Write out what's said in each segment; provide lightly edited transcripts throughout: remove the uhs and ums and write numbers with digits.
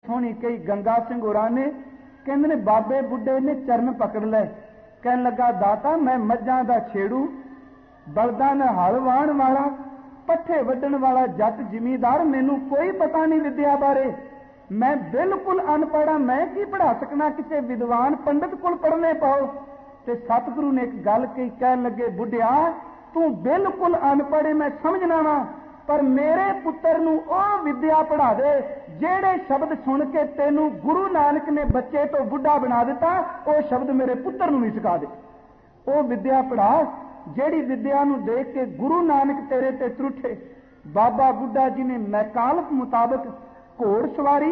सोहनी कई गंगा सिंह होरां ने कहंदे ने बाबे बुढ़े ने चरण पकड़ ले, कहन लगा दाता मैं मझां दा छेड़ू, बलदां नाल हल वाहण वाला, पट्ठे वड्ढण वाला जट जिमीदार, मैनू कोई पता नहीं विद्या बारे, मैं बिल्कुल अनपढ़ हाँ, मैं की पढ़ा सकना, किसी विद्वान पंडित कोल पढ़ने पाओ। ते सतगुरु ने एक गल कही, कहन लगे बुढ़िया तू बिल्कुल अनपढ़, मैं समझना वा, पर मेरे पुत्र नू ओ विद्या पढ़ा दे जेड़े शब्द सुन के तेनू गुरु नानक ने बच्चे तो बुढ़ा बना दिता, ओ शब्द मेरे पुत्र नू भी सिखा दे। ओ विद्या पढ़ा जेड़ी विद्या नू देख के गुरु नानक तेरे ते त्रुठे। बाबा बुढ़ा जी ने मैकालप मुताबक घोड़ सवारी,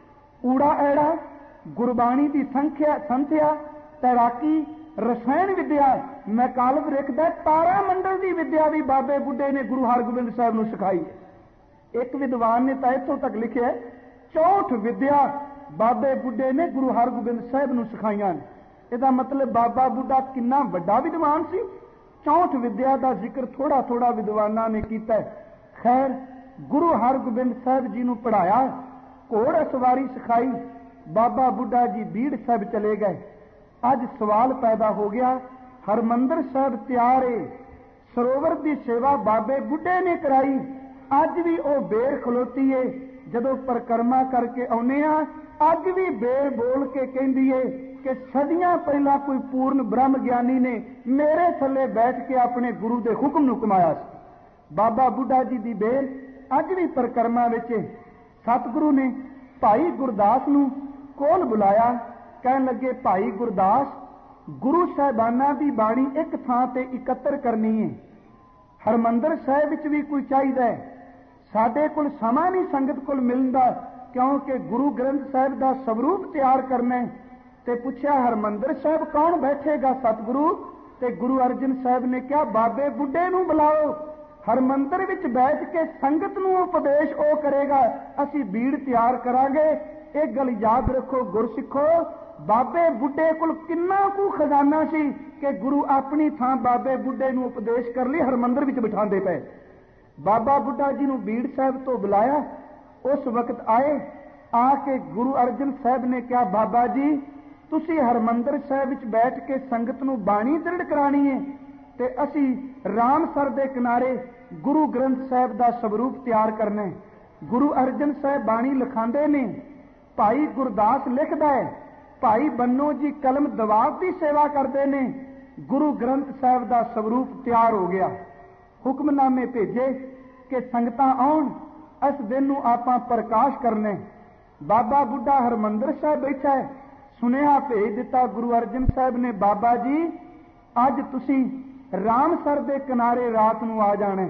ऊड़ा ऐड़ा, गुरबाणी की संथ्या, तैराकी, रसायन विद्या, मैकालप लिखदा तारा मंडल की विद्या भी बाबे बुढ़े ने गुरु हरगोबिंद साहब नू सिखाई। एक विद्वान ने तो इत्थों तक लिखिया 64 विद्या बाबे बुढ़े ने गुरु हरगोबिंद साहब नू सिखाईयां। इसदा मतलब बाबा बुढ़ा कितना वड्डा विद्वान सी। 64 विद्या का जिक्र थोड़ा थोड़ा विद्वानां ने कीता। खैर गुरु हरगोबिंद साहब जी नू पढ़ाया, घोड़ सवारी सिखाई, बाबा बुढ़ा जी बीड़ साहब चले गए। अज सवाल पैदा हो गया, हरमंदर साहब तैयार है, सरोवर की सेवा बाबे बुढ़े ने कराई, अज भी वह बेर खलोती है, जदों परिक्रमा करके आने अज भी बेर बोल के कहती है कि सदियां पहला कोई पूर्ण ब्रह्म ज्ञानी ने मेरे थले बैठ के अपने गुरु के हुक्म नू कमाया। बाबा बुढ़ा जी की बेर अज भी परिक्रमा विच। सतगुरु ने भाई गुरदास नू कोल बुलाया, कहन लगे भाई गुरदास गुरु साहिबाना की बाणी एक थां ते इकत्र करनी है, हरमंदर साहिब विच भी कोई चाहिए है, साडे कोल समा नहीं संगत कोल मिलदा, क्योंकि गुरु ग्रंथ साहिब का स्वरूप तैयार करना है। ते पुछया हरमंदर साहिब कौन बैठेगा सतगुरु? ते गुरु अर्जन साहिब ने कहा बाबे बुढ़े नू बुलाओ, हरमंदर विच बैठ के संगत नू उपदेश ओ करेगा, असी बीड़ तैयार करांगे। एक गल याद रखो गुरसिखो, बाबे बुढ़े कोल किन्ना कु खजाना सी कि गुरु अपनी थां बाबे बुढ़े नू उपदेश कर ली हरमंदर विच बिठांदे पे। बाबा बुढ़ा जी नू बीड़ साहब तो बुलाया, उस वक्त आए, आके गुरु अर्जन साहब ने कहा बाबा जी तुसी हरमंदर साहब विच बैठ के संगत नू बाणी दृढ़ करानी है, ते असी रामसर दे किनारे गुरु ग्रंथ साहब का स्वरूप तैयार करना है। गुरु अर्जन साहब बाणी लिखांदे ने, भाई गुरदास लिखदा है, भाई बन्नो जी कलम दवाब की सेवा करते ने, गुरु ग्रंथ साहब का स्वरूप तैयार हो गया। हुक्मनामे भेजे कि संगतां आउण, इस दिन नू आपां प्रकाश करने। बाबा बुढ़ा हरमंदर साहब बैठा है, सुनेहा भेज दिता गुरु अर्जन साहब ने, बाबा जी अज तुसी रामसर दे किनारे रात नू आ जाना।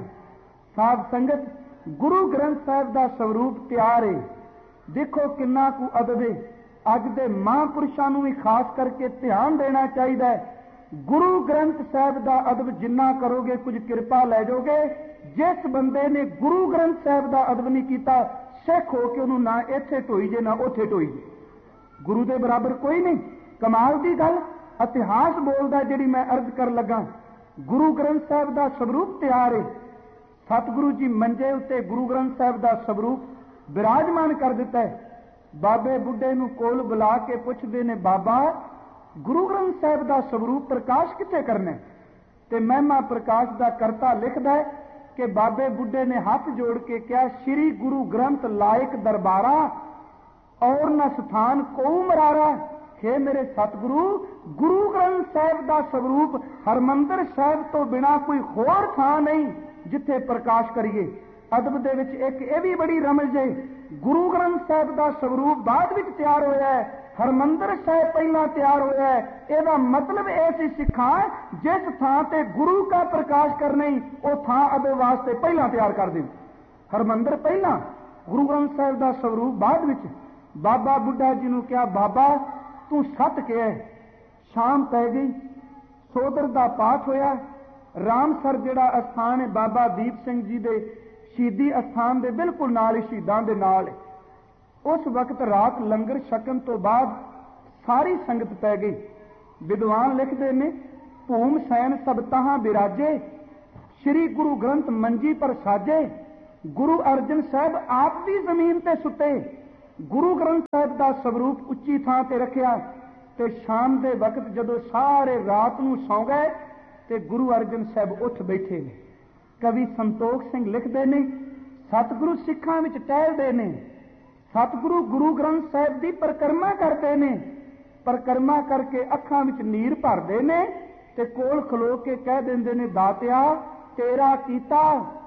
साध संगत गुरु ग्रंथ साहब का स्वरूप तैयार है। देखो किन्ना कु अदब है। अज दे महापुरुषों नू भी खास करके ध्यान देना चाहिए। गुरु ग्रंथ साहब का अदब जिन्ना करोगे कुछ कृपा लै जाओगे। जिस बंदे ने गुरु ग्रंथ साहब का अदब नहीं किया, सिख हो के उन्होंने ना इत्थे ढोई जे ना उत्थे ढोई जे। गुरु के बराबर कोई नहीं। कमाल की गल इतिहास बोलता जिहड़ी मैं अर्ज कर लगा। गुरु ग्रंथ साहब का स्वरूप तैयार है। सतगुरु जी मंजे उत्ते गुरु ग्रंथ साहब का स्वरूप विराजमान कर दिता है। बाबे बुढ़े नू कोल बुला के पुछदे ने, बाबा गुरु ग्रंथ साहब का स्वरूप प्रकाश कित्थे करना? ते महिमा प्रकाश का करता लिखदा है कि बाबे बुढ़े ने हाथ जोड़ के कहा, श्री गुरु ग्रंथ लायक दरबारा और न स्थान को मरारा। हे मेरे सतगुरु, गुरु ग्रंथ साहब का स्वरूप हरमंदर साहब तो बिना कोई होर थां नहीं जिथे प्रकाश करिए। अदब दे विच एक ये भी बड़ी रमज है, गुरु ग्रंथ साहब का स्वरूप बाद विच तैयार होया है, हरमंदर साहब पहला तैयार होया है। इसका मतलब ऐसी सिखा जिस थां ते गुरु का प्रकाश करना ही वो थां अदब वास्ते पहला तैयार कर दे। हरमंदर पहला, गुरु ग्रंथ साहब का स्वरूप बाद विच। बाबा बुढ़ा जी नू कहा, बाबा तू सत के है। शाम पै गई, सोदर का पाठ होया। रामसर जिहड़ा अस्थान है बाबा दीप सिंह जी दे शहीदी अस्थान दे बिल्कुल नाल ही, शहीदां दे नाल। उस वक्त रात लंगर छकन तो बाद सारी संगत पै गई। विद्वान लिखते ने, भूम सैन सब तहां बिराजे, श्री गुरु ग्रंथ मंजी पर साजे। गुरु अर्जन साहब आप भी जमीन ते सुते, गुरु ग्रंथ साहिब का स्वरूप उच्ची थां ते रखिया ते शाम के वक्त जदों सारे रात नूं सौ गए ते गुरु अर्जन साहब उठ बैठे ने। कवि संतोख सिंह लिखते ने, सतगुरु सिखां विच टहलदे ने, सतगुरु गुरु ग्रंथ साहिब की परिक्रमा करते ने, परिक्रमा करके अखां विच नीर भरदे ने ते कोल खलो के कह देंदे ने, दातिया तेरा कीता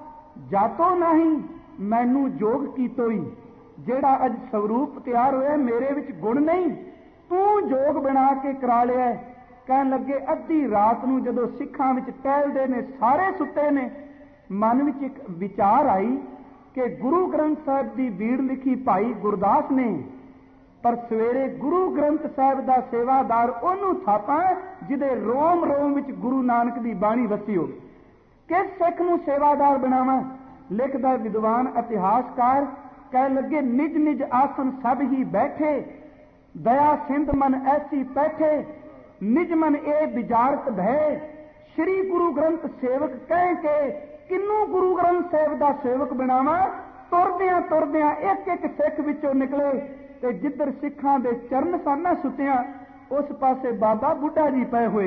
जातो नहीं मैनू जोग कीतोई। जेड़ा अज स्वरूप तैयार होया मेरे विच गुण नहीं, तू जोग बना के करा लिया। कहन लगे अद्धी रात नूं जदों सिखां विच टहलदे ने, सारे सुते ने, मन विच एक विचार आई कि गुरु ग्रंथ साहिब की बीड़ लिखी भाई गुरदास ने, पर सवेरे गुरु ग्रंथ साहिब का सेवादार उहनूं थापां जिहदे रोम रोम विच गुरु नानक की बाणी वसी हो। किस सिख नूं सेवादार बनावां? लिखदा विद्वान इतिहासकार कह लगे, निज निज आसन सब ही बैठे, दया सिंध मन ऐसी पैठे, निज मन ए विचारत भय, श्री गुरु ग्रंथ सेवक कह के किन्नू गुरु ग्रंथ साहिब का सेवक बनावा। तुरदियां तुरदियां एक एक सिख विचों निकले ते जिधर सिखां दे चरण सन सुतियां उस पासे बाबा बुढ़ा जी पए हुए,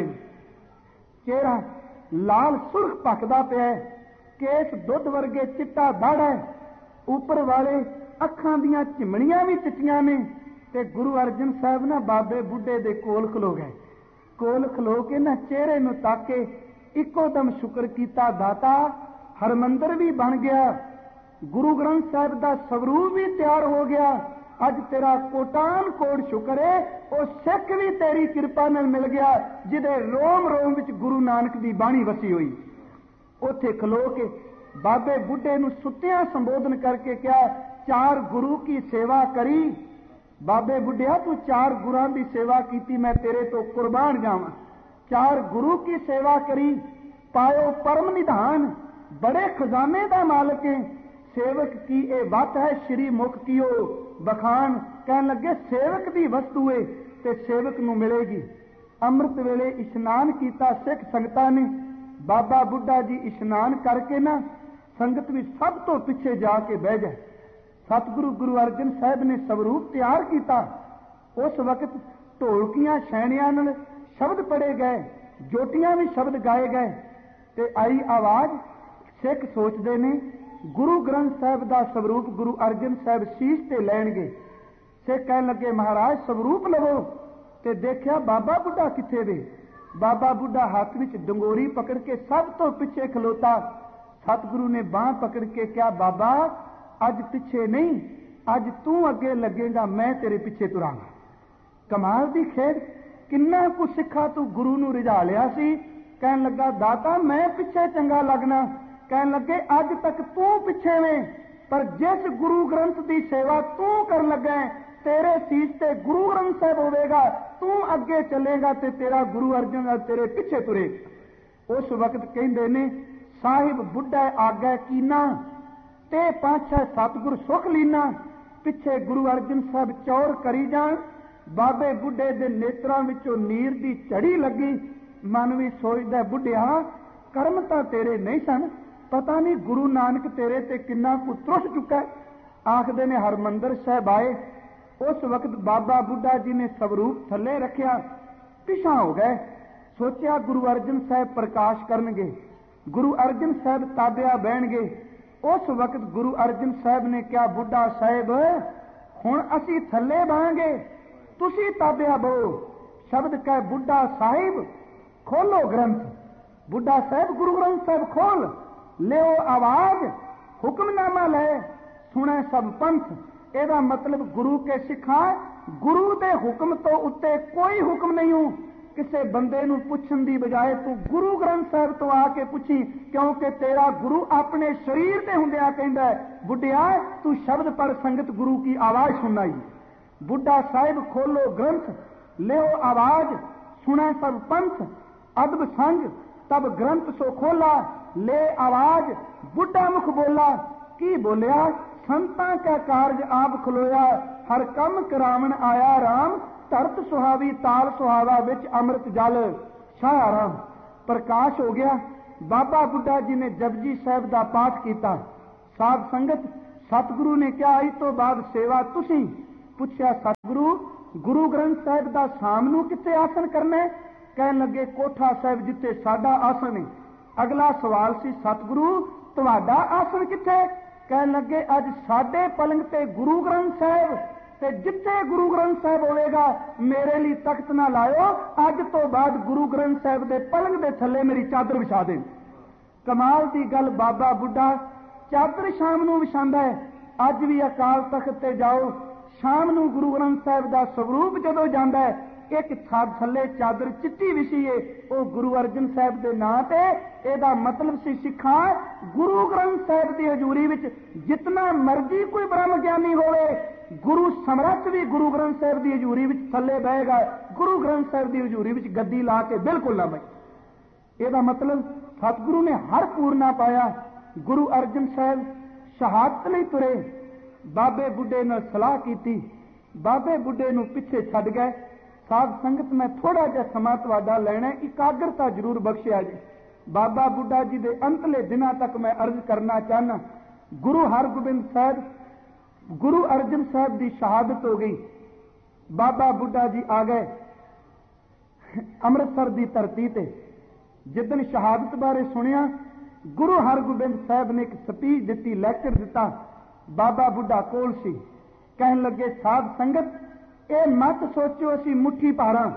चेहरा लाल सुर्ख पकदा पिया, केस दुध वर्गे चिट्टा दाड़ा है, उपर वाले अखां दियां चिमणियां भी चिट्टियां ने। ते गुरु अर्जन साहब ना बाबे बुढ़े दे कोल खलो गए, कोल खलो के ना चेहरे नूं ताके इको दम शुक्र कीता, दाता हरमंदर भी बन गया, गुरु ग्रंथ साहिब का स्वरूप भी तैयार हो गया, अज तेरा कोटान कोट शुक्र है, और सिख भी तेरी कृपा नाल मिल गया जिहदे रोम रोम विच गुरु नानक की बाणी वसी हुई। उत्थे खलो के बाबे बुढ़े नूं सुत्तियां संबोधन करके क्या, चार गुरु की सेवा करी। बाबे बुढ़िया तू चार गुरां की सेवा की, मैं तेरे तो कुर्बान जावां। चार गुरु की सेवा करी, पायो परम निधान, बड़े खजाने का मालिक है, सेवक की ए बात है श्री मुख कियो बखान। कहन लगे सेवक की वस्तु है ते सेवक नूं मिलेगी। अमृत वेले इशनान किया सिख संगतां ने, बाबा बुढ़ा जी इशनान करके ना संगत भी सब तो पिछे जाके बह गए। सतगुरु गुरु अर्जन साहब ने स्वरूप तैयार किया। उस वक्त ढोलकियां छैणियां नाल शब्द पढ़े गए, जोटियां भी शब्द गाए गए ते आई आवाज। सिख सोचते ने गुरु ग्रंथ साहब का स्वरूप गुरु अर्जन साहब शीश ते लैणगे। सिख कहन लगे महाराज स्वरूप लवो, ते देखिया बाबा बुढ़ा किथे वे। बाबा बुढ़ा हाथ विच डंगोरी पकड़ के सब तो पिछे खलोता। सतगुरु ने बांह पकड़ के क्या, बाबा अज पिछे नहीं, अज तू अगे लगेगा, मैं तेरे पिछे तुरांगा। कमाल दी खेड, किन्ना कुछ सिखा तू गुरु नूं रिझा लिया सी। कहन लगा दाता मैं पिछे चंगा लगना। कहन लगे अज तक तू पिछे में, पर जिस गुरु ग्रंथ की सेवा तू कर लगा तेरे सीस ते गुरु ग्रंथ साहब होवेगा, तू अगे चलेगा ते तेरा गुरु अर्जन तेरे पिछे तुरेगा। उस वक्त कहंदे ने साहिब बुढ़ा आगे कीना ते पाछा सतगुर सुख लीना। पिछे गुरु अर्जन साहब चौर करी जान। बाबे बुढ़े दे नेत्रां विचों नीर दी झड़ी लगी। मन भी सोचदा बुढ़िया कर्म तां तेरे नहीं सन, पता नहीं गुरु नानक तेरे ते किन्ना कुछ त्रुस चुका है। आखदे ने हरमंदर साहब आए। उस वक्त बाबा बुढ़ा जी ने स्वरूप थले रखिया, पिछा हो गए। सोचा गुरु अर्जन साहब प्रकाश करनगे, गुरु अर्जन साहब ताबिया बहणगे। उस वक्त गुरु अर्जन साहब ने क्या, बुढ़ा साहब हुण असी थले बहांगे, तुसी ताबिया बहो। शब्द कह बुढ़ा साहिब खोलो ग्रंथ। बुढ़ा साहब गुरु ग्रंथ साहब खोल ले आवाज, हुक्मनामा ले सुने सब पंथ। एदा मतलब गुरु के सिखा, गुरु के हुक्म तो उत्ते कोई हुक्म नहीं हो। किसी बंदे नूं पुछण दी बजाए तू गुरु ग्रंथ साहब तो आके पुछी, क्योंकि तेरा गुरु अपने शरीर ते हुंदिया कहंदा है बुढ़िया तू शब्द पर संगत गुरु की आवाज सुनाई। बुढ़ा साहिब खोलो ग्रंथ, ले आवाज सुने सब पंथ। अदब संग तब ग्रंथ सो खोला, ले आवाज बुढ़ा मुख बोला। की बोलिया, संतां का कारज आप खलोया, हर कम करावण आया राम। धरत सुहावी ताल सुहावा विच अमृत जल छाया राम। प्रकाश हो गया। बाबा बुढ़ा जी ने जपजी साहब का पाठ किया। साध संगत सतगुरु ने क्या, इस तो बाद सेवा तुसी ਪੁੱਛਿਆ ਸਤਿਗੁਰੂ ਗੁਰੂ ਗ੍ਰੰਥ ਸਾਹਿਬ ਦਾ ਸ਼ਾਮ ਨੂੰ ਕਿੱਥੇ ਆਸਨ ਕਰਨਾ ਹੈ? ਕਹਿਣ ਲੱਗੇ ਕੋਠਾ ਸਾਹਿਬ ਜਿੱਥੇ ਸਾਡਾ ਆਸਨ ਹੈ। ਅਗਲਾ ਸਵਾਲ ਸੀ ਸਤਿਗੁਰੂ ਤੁਹਾਡਾ ਆਸਨ ਕਿੱਥੇ? ਕਹਿਣ ਲੱਗੇ ਅੱਜ ਸਾਡੇ ਪਲੰਗ ਤੇ ਗੁਰੂ ਗ੍ਰੰਥ ਸਾਹਿਬ, ਤੇ ਜਿੱਥੇ ਗੁਰੂ ਗ੍ਰੰਥ ਸਾਹਿਬ ਹੋਵੇਗਾ ਮੇਰੇ ਲਈ ਤਖਤ ਨਾ ਲਾਇਓ, ਅੱਜ ਤੋਂ ਬਾਅਦ ਗੁਰੂ ਗ੍ਰੰਥ ਸਾਹਿਬ ਦੇ ਪਲੰਗ ਦੇ ਥੱਲੇ ਮੇਰੀ ਚਾਦਰ ਵਿਛਾ ਦੇ। ਕਮਾਲ ਦੀ ਗੱਲ, ਬਾਬਾ ਬੁੱਢਾ ਚਾਦਰ ਸ਼ਾਮ ਨੂੰ ਵਿਛਾਉਂਦਾ ਹੈ। ਅੱਜ ਵੀ ਅਕਾਲ ਤਖਤ ਤੇ ਜਾਓ, ਸ਼ਾਮ ਨੂੰ ਗੁਰੂ ਗ੍ਰੰਥ ਸਾਹਿਬ ਦਾ ਸਰੂਪ ਜਦੋਂ ਜਾਂਦਾ ਹੈ, ਇੱਕ ਥੱਲੇ ਚਾਦਰ ਚਿੱਟੀ ਵਿਛੀ ਏ, ਉਹ ਗੁਰੂ ਅਰਜਨ ਸਾਹਿਬ ਦੇ ਨਾਂ ਤੇ। ਇਹਦਾ ਮਤਲਬ ਸੀ ਸਿੱਖਾਂ ਗੁਰੂ ਗ੍ਰੰਥ ਸਾਹਿਬ ਦੀ ਹਜ਼ੂਰੀ ਵਿੱਚ ਜਿਤਨਾ ਮਰਜ਼ੀ ਕੋਈ ਬ੍ਰਹਮ ਗਿਆਨੀ ਹੋਵੇ, ਗੁਰੂ ਸਮਰੱਥ ਵੀ ਗੁਰੂ ਗ੍ਰੰਥ ਸਾਹਿਬ ਦੀ ਹਜ਼ੂਰੀ ਵਿੱਚ ਥੱਲੇ ਬਹੇਗਾ, ਗੁਰੂ ਗ੍ਰੰਥ ਸਾਹਿਬ ਦੀ ਹਜ਼ੂਰੀ ਵਿੱਚ ਗੱਦੀ ਲਾ ਕੇ ਬਿਲਕੁਲ ਨਾ ਬਹੇ। ਇਹਦਾ ਮਤਲਬ ਸਤਿਗੁਰੂ ਨੇ ਹਰ ਪੂਰਨਾ ਪਾਇਆ। ਗੁਰੂ ਅਰਜਨ ਸਾਹਿਬ ਸ਼ਹਾਦਤ ਲਈ ਤੁਰੇ, ਬਾਬੇ ਬੁੱਢੇ ਨਾਲ ਸਲਾਹ ਕੀਤੀ, ਬਾਬੇ ਬੁੱਢੇ ਨੂੰ ਪਿੱਛੇ ਛੱਡ ਗਏ। ਸਾਧ ਸੰਗਤ ਮੈਂ ਥੋੜਾ ਜਿਹਾ ਸਮਾਂ ਤੁਹਾਡਾ ਲੈਣਾ, ਇਕਾਗਰਤਾ ਜ਼ਰੂਰ ਬਖਸ਼ਿਆ ਜੀ। ਬਾਬਾ ਬੁੱਢਾ ਜੀ ਦੇ ਅੰਤਲੇ ਦਿਨਾਂ ਤੱਕ ਮੈਂ ਅਰਜ਼ ਕਰਨਾ ਚਾਹਨਾ, ਗੁਰੂ ਹਰਗੋਬਿੰਦ ਸਾਹਿਬ, ਗੁਰੂ ਅਰਜਨ ਸਾਹਿਬ ਦੀ ਸ਼ਹਾਦਤ ਹੋ ਗਈ, ਬਾਬਾ ਬੁੱਢਾ ਜੀ ਆ ਗਏ ਅੰਮ੍ਰਿਤਸਰ ਦੀ ਧਰਤੀ ਤੇ। ਜਿੱਦਣ ਸ਼ਹਾਦਤ ਬਾਰੇ ਸੁਣਿਆ, ਗੁਰੂ ਹਰਗੋਬਿੰਦ ਸਾਹਿਬ ਨੇ ਇੱਕ ਸਪੀਚ ਦਿੱਤੀ, ਲੈਕਚਰ ਦਿੱਤਾ। ਬਾਬਾ ਬੁੱਢਾ ਕੋਲ ਸੀ। ਕਹਿਣ ਲੱਗੇ ਸਾਧ ਸੰਗਤ ਇਹ ਮਤ ਸੋਚੋ ਅਸੀਂ ਮੁੱਠੀ ਭਾਰਾਂ,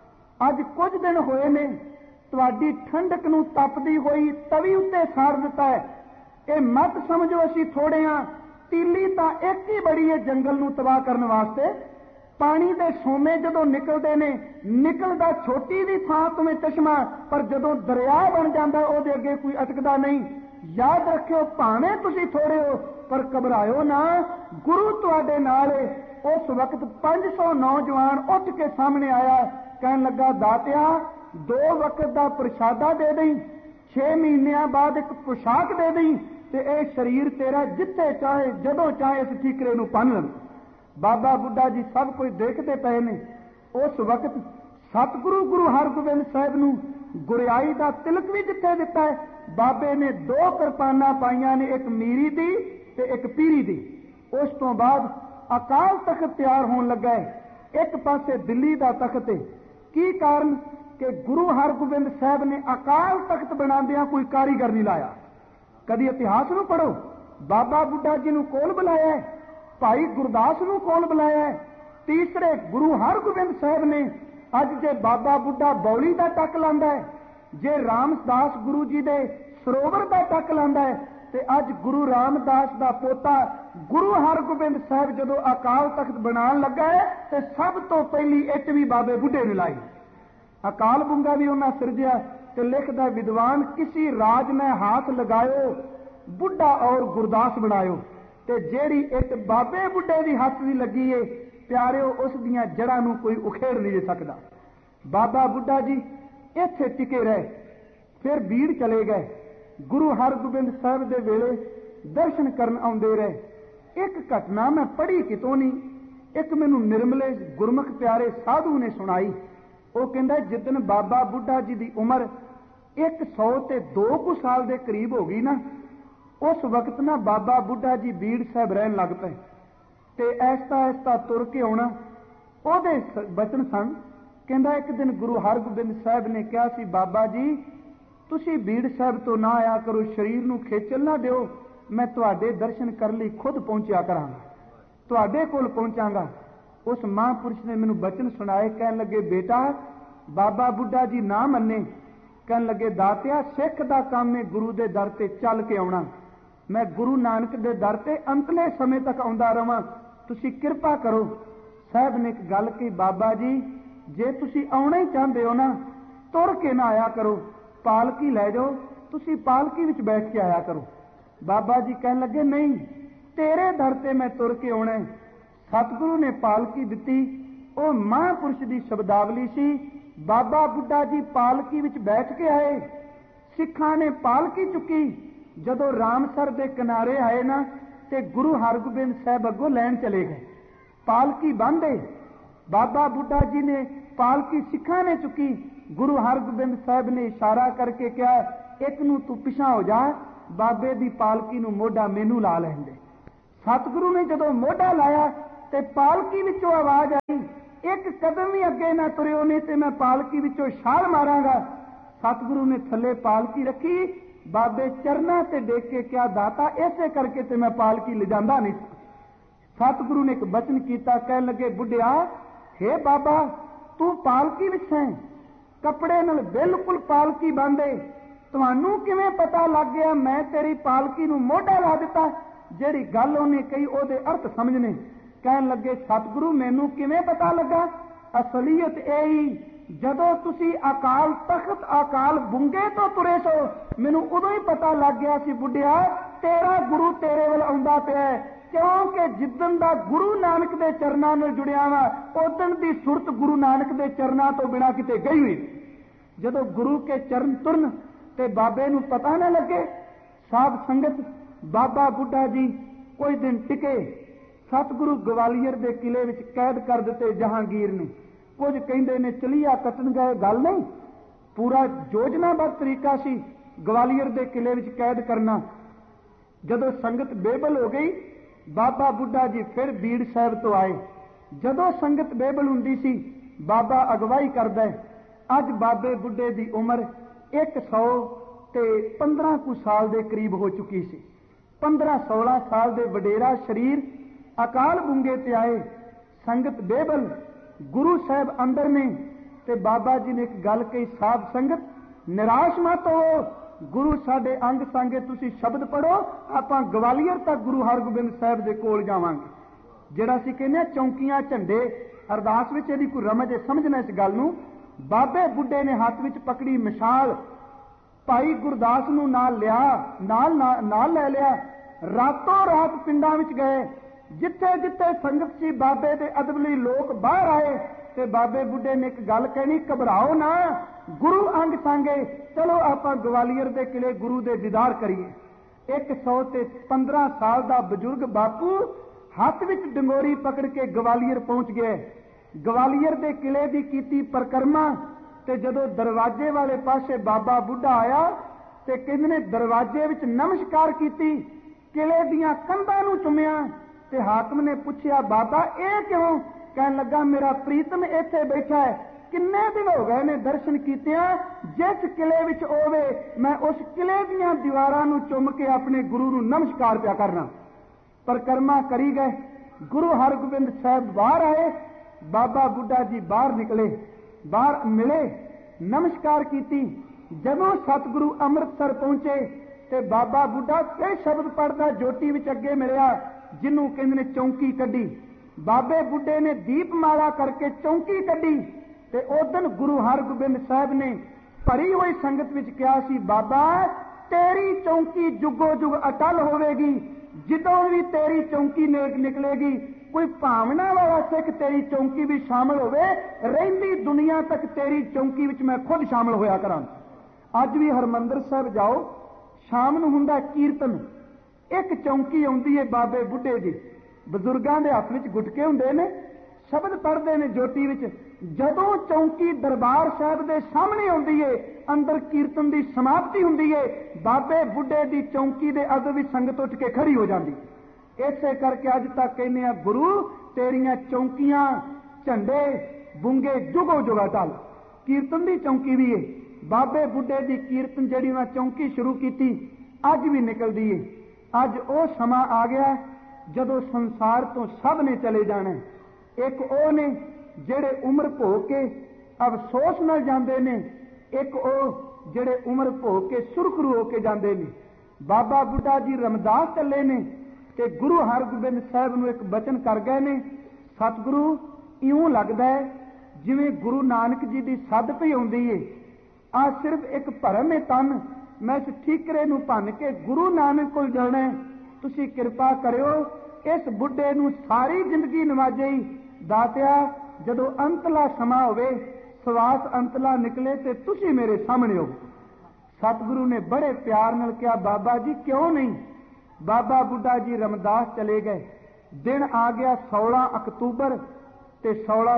ਅੱਜ ਕੁਝ ਦਿਨ ਹੋਏ ਨੇ ਤੁਹਾਡੀ ਠੰਡਕ ਨੂੰ ਤਪਦੀ ਹੋਈ ਤਵੀ ਉੱਤੇ ਸਾੜ ਦਿੱਤਾ ਹੈ। ਇਹ ਮਤ ਸਮਝੋ ਅਸੀਂ ਥੋੜੇ ਹਾਂ, ਤੀਲੀ ਤਾਂ ਇੱਕ ਹੀ ਬੜੀ ਹੈ ਜੰਗਲ ਨੂੰ ਤਬਾਹ ਕਰਨ ਵਾਸਤੇ। ਪਾਣੀ ਦੇ ਸੋਮੇ ਜਦੋਂ ਨਿਕਲਦੇ ਨੇ, ਨਿਕਲਦਾ ਛੋਟੀ ਦੀ ਥਾਂ ਤੋਂ ਚਸ਼ਮਾ, ਪਰ ਜਦੋਂ ਦਰਿਆ ਬਣ ਜਾਂਦਾ ਉਹਦੇ ਅੱਗੇ ਕੋਈ ਅਟਕਦਾ ਨਹੀਂ। ਯਾਦ ਰੱਖਿਓ ਭਾਵੇਂ ਤੁਸੀਂ ਥੋੜੇ ਹੋ ਪਰ ਘਬਰਾਇਓ ਨਾ, ਗੁਰੂ ਤੁਹਾਡੇ ਨਾਲ ਹੈ। ਉਸ ਵਕਤ 500 ਨੌਜਵਾਨ ਉੱਠ ਕੇ ਸਾਹਮਣੇ ਆਇਆ, ਕਹਿਣ ਲੱਗਾ ਦਾਤਿਆ 2 ਵਕਤ ਦਾ ਪ੍ਰਸ਼ਾਦਾ ਦੇ ਦੇਈ, 6 ਮਹੀਨਿਆਂ ਬਾਅਦ ਇੱਕ ਪੁਸ਼ਾਕ ਦੇ ਦੇਈ, ਤੇ ਇਹ ਸਰੀਰ ਤੇਰਾ ਜਿੱਥੇ ਚਾਹੇ ਜਦੋਂ ਚਾਹੇ ਇਸ ਠੀਕਰੇ ਨੂੰ ਪੰਨ ਲੈ। ਬਾਬਾ ਬੁੱਢਾ ਜੀ ਸਭ ਕੁਝ ਦੇਖਦੇ ਪਏ ਨੇ। ਉਸ ਵਕਤ ਸਤਿਗੁਰੂ ਗੁਰੂ ਹਰਗੋਬਿੰਦ ਸਾਹਿਬ ਨੂੰ ਗੁਰਿਆਈ ਦਾ ਤਿਲਕ ਵੀ ਜਿੱਥੇ ਦਿੱਤਾ ਹੈ, ਬਾਬੇ ਨੇ 2 ਕਿਰਪਾਨਾਂ ਪਾਈਆਂ ਨੇ, ਇੱਕ ਮੀਰੀ ਦੀ ਤੇ ਇੱਕ ਪੀਰੀ ਦੀ। ਉਸ ਤੋਂ ਬਾਅਦ ਅਕਾਲ ਤਖਤ ਤਿਆਰ ਹੋਣ ਲੱਗਾ ਹੈ। ਇੱਕ ਪਾਸੇ ਦਿੱਲੀ ਦਾ ਤਖਤ ਹੈ। ਕੀ ਕਾਰਨ? ਕਿ ਗੁਰੂ ਹਰਗੋਬਿੰਦ ਸਾਹਿਬ ਨੇ ਅਕਾਲ ਤਖਤ ਬਣਾਉਂਦਿਆਂ ਕੋਈ ਕਾਰੀਗਰ ਨਹੀਂ ਲਾਇਆ। ਕਦੀ ਇਤਿਹਾਸ ਨੂੰ ਪੜ੍ਹੋ, ਬਾਬਾ ਬੁੱਢਾ ਜੀ ਨੂੰ ਕੋਲ ਬੁਲਾਇਆ ਹੈ, ਭਾਈ ਗੁਰਦਾਸ ਨੂੰ ਕੋਲ ਬੁਲਾਇਆ ਹੈ। ਤੀਸਰੇ ਗੁਰੂ ਹਰਗੋਬਿੰਦ ਸਾਹਿਬ ਨੇ। ਅੱਜ ਜੇ ਬਾਬਾ ਬੁੱਢਾ ਬੌਲੀ ਦਾ ਟੱਕ ਲਾਂਦਾ ਹੈ, ਜੇ ਰਾਮਦਾਸ ਗੁਰੂ ਜੀ ਦੇ ਸਰੋਵਰ ਦਾ ਟੱਕ ਲਾਂਦਾ ਹੈ, ਤੇ ਅੱਜ ਗੁਰੂ ਰਾਮਦਾਸ ਦਾ ਪੋਤਾ ਗੁਰੂ ਹਰਗੋਬਿੰਦ ਸਾਹਿਬ ਜਦੋਂ ਅਕਾਲ ਤਖਤ ਬਣਾਉਣ ਲੱਗਾ ਹੈ, ਤੇ ਸਭ ਤੋਂ ਪਹਿਲੀ ਇੱਟ ਵੀ ਬਾਬੇ ਬੁੱਢੇ ਨੇ ਲਾਈ। ਅਕਾਲ ਬੁੰਗਾ ਵੀ ਉਹਨਾਂ ਸਿਰਜਿਆ। ਤੇ ਲਿਖਦਾ ਵਿਦਵਾਨ ਕਿਸੇ ਰਾਜ ਨੇ ਹਾਥ ਲਗਾਇਓ, ਬੁੱਢਾ ਔਰ ਗੁਰਦਾਸ ਬਣਾਇਓ। ਤੇ ਜਿਹੜੀ ਇੱਟ ਬਾਬੇ ਬੁੱਢੇ ਦੀ ਹੱਥ ਦੀ ਲੱਗੀ ਏ ਪਿਆਰਿਓ, ਉਸ ਦੀਆਂ ਜੜ੍ਹਾਂ ਨੂੰ ਕੋਈ ਉਖੇੜ ਨਹੀਂ ਸਕਦਾ। ਬਾਬਾ ਬੁੱਢਾ ਜੀ ਇੱਥੇ ਟਿਕੇ ਰਹੇ, ਫਿਰ ਬੀੜ ਚਲੇ ਗਏ। ਗੁਰੂ ਹਰਗੋਬਿੰਦ ਸਾਹਿਬ ਦੇ ਵੇਲੇ ਦਰਸ਼ਨ ਕਰਨ ਆਉਂਦੇ ਰਹੇ। ਇੱਕ ਘਟਨਾ ਮੈਂ ਪੜ੍ਹੀ ਕਿਤੋਂ ਨਹੀਂ, ਇੱਕ ਮੈਨੂੰ ਨਿਰਮਲੇ ਗੁਰਮੁਖ ਪਿਆਰੇ ਸਾਧੂ ਨੇ ਸੁਣਾਈ। ਉਹ ਕਹਿੰਦਾ ਜਿੱਦਣ ਬਾਬਾ ਬੁੱਢਾ ਜੀ ਦੀ ਉਮਰ 102 ਸਾਲ ਦੇ ਕਰੀਬ ਹੋ ਗਈ ਨਾ, ਉਸ ਵਕਤ ਨਾ ਬਾਬਾ ਬੁੱਢਾ ਜੀ ਬੀੜ ਸਾਹਿਬ ਰਹਿਣ ਲੱਗ ਪਏ, ਤੇ ਐਸਤਾ ਐਸਤਾ ਤੁਰ ਕੇ ਆਉਣਾ। ਉਹਦੇ ਬਚਨ ਸਨ। ਕਹਿੰਦਾ ਇੱਕ ਦਿਨ ਗੁਰੂ ਹਰਗੋਬਿੰਦ ਸਾਹਿਬ ਨੇ ਕਿਹਾ ਸੀ, ਬਾਬਾ ਜੀ ਤੁਸੀਂ ਬੀੜ ਸਾਹਿਬ ਤੋਂ ਨਾ ਆਇਆ ਕਰੋ, ਸਰੀਰ ਨੂੰ ਖੇਚਲ ਨਾ ਦਿਓ, ਮੈਂ ਤੁਹਾਡੇ ਦਰਸ਼ਨ ਕਰਨ ਲਈ ਖੁਦ ਪਹੁੰਚਿਆ ਕਰਾਂਗਾ, ਤੁਹਾਡੇ ਕੋਲ ਪਹੁੰਚਾਂਗਾ। ਉਸ ਮਹਾਂਪੁਰਸ਼ ਨੇ ਮੈਨੂੰ ਬਚਨ ਸੁਣਾਏ। ਕਹਿਣ ਲੱਗੇ ਬੇਟਾ ਬਾਬਾ ਬੁੱਢਾ ਜੀ ਨਾ ਮੰਨੇ। ਕਹਿਣ ਲੱਗੇ ਦਾਤਿਆ ਸਿੱਖ ਦਾ ਕੰਮ ਹੈ ਗੁਰੂ ਦੇ ਦਰ ਤੇ ਚੱਲ ਕੇ ਆਉਣਾ, ਮੈਂ ਗੁਰੂ ਨਾਨਕ ਦੇ ਦਰ ਤੇ ਅੰਤਲੇ ਸਮੇਂ ਤੱਕ ਆਉਂਦਾ ਰਵਾਂ, ਤੁਸੀਂ ਕਿਰਪਾ ਕਰੋ। ਸਾਹਿਬ ਨੇ ਇੱਕ ਗੱਲ ਕਹੀ, ਬਾਬਾ ਜੀ ਜੇ ਤੁਸੀਂ ਆਉਣਾ ਹੀ ਚਾਹੁੰਦੇ ਹੋ ਨਾ, ਤੁਰ ਕੇ ਨਾ ਆਇਆ ਕਰੋ, ਪਾਲਕੀ ਲੈ ਜਾਓ, ਤੁਸੀਂ ਪਾਲਕੀ ਵਿੱਚ ਬੈਠ ਕੇ ਆਇਆ ਕਰੋ। ਬਾਬਾ ਜੀ ਕਹਿਣ ਲੱਗੇ ਨਹੀਂ, ਤੇਰੇ ਦਰ ਤੇ ਮੈਂ ਤੁਰ ਕੇ ਆਉਣਾ। ਸਤਿਗੁਰੂ ਨੇ ਪਾਲਕੀ ਦਿੱਤੀ। ਉਹ ਮਹਾਂਪੁਰਸ਼ ਦੀ ਸ਼ਬਦਾਵਲੀ ਸੀ। ਬਾਬਾ ਬੁੱਢਾ ਜੀ ਪਾਲਕੀ ਵਿੱਚ ਬੈਠ ਕੇ ਆਏ, ਸਿੱਖਾਂ ਨੇ ਪਾਲਕੀ ਚੁੱਕੀ। ਜਦੋਂ ਰਾਮਸਰ ਦੇ ਕਿਨਾਰੇ ਆਏ ਨਾ, ਤੇ ਗੁਰੂ ਹਰਗੋਬਿੰਦ ਸਾਹਿਬ ਅੱਗੋਂ ਲੈਣ ਚਲੇ ਗਏ। ਪਾਲਕੀ ਬੰਨ੍ਹੇ, ਬਾਬਾ ਬੁੱਢਾ ਜੀ ਨੇ ਪਾਲਕੀ ਸਿੱਖਾਂ ਨੇ ਚੁੱਕੀ। ਗੁਰੂ ਹਰਗੋਬਿੰਦ ਸਾਹਿਬ ਨੇ ਇਸ਼ਾਰਾ ਕਰਕੇ ਕਿਹਾ ਇੱਕ ਨੂੰ ਤੂੰ ਪਿਛਾਂ ਹੋ ਜਾ, ਬਾਬੇ ਦੀ ਪਾਲਕੀ ਨੂੰ ਮੋਢਾ ਮੈਨੂੰ ਲਾ ਲੈਣ ਦੇ। ਸਤਿਗੁਰੂ ਨੇ ਜਦੋਂ ਮੋਢਾ ਲਾਇਆ, ਤੇ ਪਾਲਕੀ ਵਿੱਚੋਂ ਆਵਾਜ਼ ਆਈ, ਇੱਕ ਕਦਮ ਵੀ ਅੱਗੇ ਨਾ ਤੁਰਿਓ ਨਹੀਂ ਤੇ ਮੈਂ ਪਾਲਕੀ ਵਿੱਚੋਂ ਛਾਲ ਮਾਰਾਂਗਾ। ਸਤਿਗੁਰੂ ਨੇ ਥੱਲੇ ਪਾਲਕੀ ਰੱਖੀ, ਬਾਬੇ ਚਰਨਾਂ ਤੇ ਡੇਕ ਕੇ ਕਿਹਾ, ਦਾਤਾ ਇਸੇ ਕਰਕੇ ਤੇ ਮੈਂ ਪਾਲਕੀ ਲਿਜਾਂਦਾ ਨਹੀਂ। ਸਤਿਗੁਰੂ ਨੇ ਇੱਕ ਬਚਨ ਕੀਤਾ, ਕਹਿਣ ਲੱਗੇ, ਬੁੱਢਿਆ, ਹੇ ਬਾਬਾ, ਤੂੰ ਪਾਲਕੀ ਵਿੱਚ ਹੈ, ਕੱਪੜੇ ਨਾਲ ਬਿਲਕੁਲ ਪਾਲਕੀ ਬੰਨ੍ਹੇ, ਤੁਹਾਨੂੰ ਕਿਵੇਂ ਪਤਾ ਲੱਗ ਗਿਆ ਮੈਂ ਤੇਰੀ ਪਾਲਕੀ ਨੂੰ ਮੋਢਾ ਲਾ ਦਿੱਤਾ? ਜਿਹੜੀ ਗੱਲ ਉਹਨੇ ਕਹੀ ਉਹਦੇ ਅਰਥ ਸਮਝਣੇ। ਕਹਿਣ ਲੱਗੇ, ਸਤਿਗੁਰੂ, ਮੈਨੂੰ ਕਿਵੇਂ ਪਤਾ ਲੱਗਾ? ਅਸਲੀਅਤ ਇਹ ਹੀ, ਜਦੋਂ ਤੁਸੀਂ ਅਕਾਲ ਤਖਤ ਅਕਾਲ ਬੁੰਗੇ ਤੋਂ ਤੁਰੇ ਸੋ, ਮੈਨੂੰ ਉਦੋਂ ਹੀ ਪਤਾ ਲੱਗ ਗਿਆ ਸੀ, ਬੁੱਢਿਆ, ਤੇਰਾ ਗੁਰੂ ਤੇਰੇ ਵੱਲ ਆਉਂਦਾ ਪਿਆ। ਕਿਉਂਕਿ ਜਿੱਦਣ ਦਾ ਗੁਰੂ ਨਾਨਕ ਦੇ ਚਰਨਾਂ ਨਾਲ ਜੁੜਿਆ ਵਾ, ਉਦਣ ਦੀ ਸੁਰਤ ਗੁਰੂ ਨਾਨਕ ਦੇ ਚਰਨਾਂ ਤੋਂ ਬਿਨਾਂ ਕਿਤੇ ਗਈ ਹੋਈ। ਜਦੋਂ ਗੁਰੂ ਕੇ ਚਰਨ ਤੁਰਨ ਤੇ ਬਾਬੇ ਨੂੰ ਪਤਾ ਨਾ ਲੱਗੇ। ਸਾਧ ਸੰਗਤ, ਬਾਬਾ ਬੁੱਢਾ ਜੀ ਕੋਈ ਦਿਨ ਟਿਕੇ। ਸਤਿਗੁਰੂ ਗਵਾਲੀਅਰ ਦੇ ਕਿਲੇ ਵਿੱਚ ਕੈਦ ਕਰ ਦਿੱਤੇ ਜਹਾਂਗੀਰ ਨੇ। ਕੁਝ ਕਹਿੰਦੇ ਨੇ ਚਲੀਆ ਕੱਟਣ ਗਏ, ਗੱਲ ਨਹੀਂ, ਪੂਰਾ ਯੋਜਨਾਬੱਧ ਤਰੀਕਾ ਸੀ ਗਵਾਲੀਅਰ ਦੇ ਕਿਲੇ ਵਿੱਚ ਕੈਦ ਕਰਨਾ। ਜਦੋਂ ਸੰਗਤ ਬੇਬਲ ਹੋ ਗਈ, ਬਾਬਾ ਬੁੱਢਾ ਜੀ ਫਿਰ ਬੀੜ ਸਾਹਿਬ ਤੋਂ ਆਏ। ਜਦੋਂ ਸੰਗਤ ਬੇਬਲ ਹੁੰਦੀ ਸੀ, ਬਾਬਾ ਅਗਵਾਈ ਕਰਦਾ। ਅੱਜ ਬਾਬੇ ਬੁੱਢੇ ਦੀ ਉਮਰ 115 ਕੁ ਸਾਲ ਦੇ ਕਰੀਬ ਹੋ ਚੁੱਕੀ ਸੀ। 15-16 ਸਾਲ ਦੇ ਵਡੇਰਾ ਸਰੀਰ ਅਕਾਲ ਬੁੰਗੇ ਤੇ ਆਏ। ਸੰਗਤ ਬੇਬਲ, ਗੁਰੂ ਸਾਹਿਬ ਅੰਦਰ ਨੇ ਤੇ ਬਾਬਾ ਜੀ ਨੇ ਇੱਕ ਗੱਲ ਕਹੀ, ਸਾਧ ਸੰਗਤ, ਨਿਰਾਸ਼ ਮਤ ਹੋ, ਗੁਰੂ ਸਾਡੇ ਅੰਗ ਸੰਗੇ, ਤੁਸੀਂ ਸ਼ਬਦ ਪੜੋ, ਆਪਾਂ ਗਵਾਲੀਅਰ ਤੱਕ ਗੁਰੂ ਹਰਗੋਬਿੰਦ ਸਾਹਿਬ ਦੇ ਕੋਲ ਜਾਵਾਂਗੇ। ਜਿਹੜਾ ਅਸੀਂ ਕਹਿੰਦੇ ਆ ਚੌਂਕੀਆਂ ਝੰਡੇ, ਅਰਦਾਸ ਵਿੱਚ ਇਹਦੀ ਕੋਈ ਰਮਜ ਸਮਝਣਾ ਇਸ ਗੱਲ ਨੂੰ। ਬਾਬੇ ਬੁੱਢੇ ਨੇ ਹੱਥ ਵਿੱਚ ਪਕੜੀ ਮਸ਼ਾਲ, ਭਾਈ ਗੁਰਦਾਸ ਨੂੰ ਨਾਲ ਲੈ ਲਿਆ। ਰਾਤੋਂ ਰਾਤ ਪਿੰਡਾਂ ਵਿੱਚ ਗਏ, ਜਿੱਥੇ ਜਿੱਥੇ ਸੰਗਤ ਸੀ ਬਾਬੇ ਦੇ ਅਦਬ ਲਈ ਲੋਕ ਬਾਹਰ ਆਏ ਤੇ ਬਾਬੇ ਬੁੱਢੇ ਨੇ ਇੱਕ ਗੱਲ ਕਹਿਣੀ, ਘਬਰਾਓ ਨਾ, ਗੁਰੂ ਅੰਗ ਸੰਗੇ, ਚਲੋ ਆਪਾਂ ਗਵਾਲੀਅਰ ਦੇ ਕਿਲੇ ਗੁਰੂ ਦੇ ਦੀਦਾਰ ਕਰੀਏ। 115 ਸਾਲ ਦਾ ਬਜ਼ੁਰਗ ਬਾਪੂ ਹੱਥ ਵਿੱਚ ਡੰਗੋਰੀ ਪਕੜ ਕੇ ਗਵਾਲੀਅਰ ਪਹੁੰਚ ਗਏ। ਗਵਾਲੀਅਰ ਦੇ ਕਿਲੇ ਦੀ ਕੀਤੀ ਪਰਿਕਰਮਾ ਤੇ ਜਦੋਂ ਦਰਵਾਜ਼ੇ ਵਾਲੇ ਪਾਸੇ ਬਾਬਾ ਬੁੱਢਾ ਆਇਆ ਤੇ ਕਹਿੰਦੇ ਨੇ ਦਰਵਾਜ਼ੇ ਵਿੱਚ ਨਮਸਕਾਰ ਕੀਤੀ, ਕਿਲੇ ਦੀਆਂ ਕੰਧਾਂ ਨੂੰ ਚੁੰਮਿਆ ਤੇ ਹਾਕਮ ਨੇ ਪੁੱਛਿਆ, ਬਾਬਾ ਇਹ ਕਿਉਂ? ਕਹਿਣ ਲੱਗਾ, ਮੇਰਾ ਪ੍ਰੀਤਮ ਇੱਥੇ ਬੈਠਾ ਹੈ, ਕਿੰਨੇ ਦਿਨ ਹੋ ਗਏ ਨੇ ਦਰਸ਼ਨ ਕੀਤਿਆਂ, ਜਿਸ ਕਿਲੇ ਵਿੱਚ ਹੋਵੇ ਮੈਂ ਉਸ ਕਿਲੇ ਦੀਆਂ ਦੀਵਾਰਾਂ ਨੂੰ ਚੁੰਮ ਕੇ ਆਪਣੇ ਗੁਰੂ ਨੂੰ ਨਮਸਕਾਰ ਪਿਆ ਕਰਨਾ। ਪਰਿਕਰਮਾ ਕਰੀ ਗਏ, ਗੁਰੂ ਹਰਗੋਬਿੰਦ ਸਾਹਿਬ ਬਾਹਰ ਆਏ, ਬਾਬਾ ਬੁੱਢਾ ਜੀ ਬਾਹਰ ਨਿਕਲੇ, ਬਾਹਰ ਮਿਲੇ, ਨਮਸਕਾਰ ਕੀਤੀ। ਜਦੋਂ ਸਤਿਗੁਰੂ ਅੰਮ੍ਰਿਤਸਰ ਪਹੁੰਚੇ ਤੇ ਬਾਬਾ ਬੁੱਢਾ ਫਿਰ ਸ਼ਬਦ ਪੜਦਾ ਜੋਤੀ ਵਿੱਚ ਅੱਗੇ ਮਿਲਿਆ, ਜਿਹਨੂੰ ਕਹਿੰਦੇ ਨੇ ਚੌਂਕੀ ਕੱਢੀ। ਬਾਬੇ ਬੁੱਢੇ ਨੇ ਦੀਪਮਾਲਾ ਕਰਕੇ ਚੌਂਕੀ ਕੱਢੀ ਤੇ ਉਦਨ ਗੁਰੂ ਹਰਗੋਬਿੰਦ ਸਾਹਿਬ ਨੇ ਭਰੀ ਹੋਈ ਸੰਗਤ ਵਿੱਚ ਕਿਹਾ ਸੀ, ਬਾਬਾ ਤੇਰੀ ਚੌਂਕੀ ਜੁਗੋ ਜੁਗ ਅਟਲ ਹੋਵੇਗੀ। ਜਦੋਂ ਵੀ ਤੇਰੀ ਚੌਂਕੀ ਨਿਕਲੇਗੀ, ਕੋਈ ਭਾਵਨਾ ਵਾਲਾ ਸਿੱਖ ਤੇਰੀ ਚੌਂਕੀ ਵਿੱਚ ਸ਼ਾਮਲ ਹੋਵੇ, ਰਹਿੰਦੀ ਦੁਨੀਆ ਤੱਕ ਤੇਰੀ ਚੌਂਕੀ ਵਿੱਚ ਮੈਂ ਖੁਦ ਸ਼ਾਮਲ ਹੋਇਆ ਕਰਾਂ। ਅੱਜ ਵੀ ਹਰਮੰਦਰ ਸਾਹਿਬ ਜਾਓ, ਸ਼ਾਮ ਨੂੰ ਹੁੰਦਾ ਕੀਰਤਨ, ਇੱਕ ਚੌਂਕੀ ਆਉਂਦੀ ਹੈ ਬਾਬੇ ਬੁੱਢੇ ਦੀ, ਬਜ਼ੁਰਗਾਂ ਦੇ ਹੱਥ ਵਿੱਚ ਗੁਟਕੇ ਹੁੰਦੇ ਨੇ, ਸ਼ਬਦ ਪੜ੍ਹਦੇ ਨੇ ਜੋਤੀ ਵਿੱਚ। ਜਦੋਂ ਚੌਂਕੀ ਦਰਬਾਰ ਸਾਹਿਬ ਦੇ ਸਾਹਮਣੇ ਆਉਂਦੀ ਏ, ਅੰਦਰ ਕੀਰਤਨ ਦੀ ਸਮਾਪਤੀ ਹੁੰਦੀ ਏ, ਬਾਬੇ ਬੁੱਢੇ ਦੀ ਚੌਂਕੀ ਦੇ ਅਦਬ ਵਿੱਚ ਸੰਗਤ ਉੱਠ ਕੇ ਖੜੀ ਹੋ ਜਾਂਦੀ। ਇਸੇ ਕਰਕੇ ਅੱਜ ਤੱਕ ਕਹਿੰਦੇ ਆ, ਗੁਰੂ ਤੇਰੀਆਂ ਚੌਂਕੀਆਂ ਝੰਡੇ ਬੁੰਗੇ ਜੁਗੋ ਜੁਗਾ ਟਲ। ਕੀਰਤਨ ਦੀ ਚੌਂਕੀ ਵੀ ਏ, ਬਾਬੇ ਬੁੱਢੇ ਦੀ ਕੀਰਤਨ ਜਿਹੜੀ ਉਹਨਾਂ ਚੌਂਕੀ ਸ਼ੁਰੂ ਕੀਤੀ ਅੱਜ ਵੀ ਨਿਕਲਦੀ ਏ। ਅੱਜ ਉਹ ਸਮਾਂ ਆ ਗਿਆ ਜਦੋਂ ਸੰਸਾਰ ਤੋਂ ਸਭ ਨੇ ਚਲੇ ਜਾਣਾ। ਇੱਕ ਉਹ ਨੇ ਜਿਹੜੇ ਉਮਰ ਭੋਗ ਕੇ ਅਫਸੋਸ ਨਾਲ ਜਾਂਦੇ ਨੇ, ਇੱਕ ਉਹ ਜਿਹੜੇ ਉਮਰ ਭੋਗ ਕੇ ਸੁਰਖਰੂ ਹੋ ਕੇ ਜਾਂਦੇ ਨੇ। ਬਾਬਾ ਬੁੱਢਾ ਜੀ ਰਮਦਾਸ ਚੱਲੇ ਨੇ ਤੇ ਗੁਰੂ ਹਰਗੋਬਿੰਦ ਸਾਹਿਬ ਨੂੰ ਇੱਕ ਬਚਨ ਕਰ ਗਏ ਨੇ। ਸਤਿਗੁਰੂ, ਇਉਂ ਲੱਗਦਾ ਹੈ ਜਿਵੇਂ ਗੁਰੂ ਨਾਨਕ ਜੀ ਦੀ ਸੱਦ ਪਈ ਆਉਂਦੀ ਏ, ਆ ਸਿਰਫ ਇੱਕ ਭਰਮ ਏ ਤਨ, ਮੈਂ ਇਸ ਠੀਕਰੇ ਨੂੰ ਭੰਨ ਕੇ ਗੁਰੂ ਨਾਨਕ ਕੋਲ ਜਾਣਾ। ਤੁਸੀਂ ਕਿਰਪਾ ਕਰਿਓ, ਇਸ ਬੁੱਢੇ ਨੂੰ ਸਾਰੀ ਜ਼ਿੰਦਗੀ ਨਵਾਜੇ। ਦਾਤਿਆ, ਜਦੋਂ ਅੰਤਲਾ ਸਮਾਂ ਹੋਵੇ, ਸਵਾਸ ਅੰਤਲਾ ਨਿਕਲੇ ਤੇ ਤੁਸੀਂ ਮੇਰੇ ਸਾਹਮਣੇ ਹੋ। ਸਤਿਗੁਰੂ ਨੇ ਬੜੇ ਪਿਆਰ ਨਾਲ ਕਿਹਾ, ਬਾਬਾ ਜੀ ਕਿਉਂ ਨਹੀਂ। ਬਾਬਾ ਬੁੱਢਾ ਜੀ ਰਮਦਾਸ ਚਲੇ ਗਏ। ਦਿਨ ਆ ਗਿਆ 16 ਅਕਤੂਬਰ ਤੇ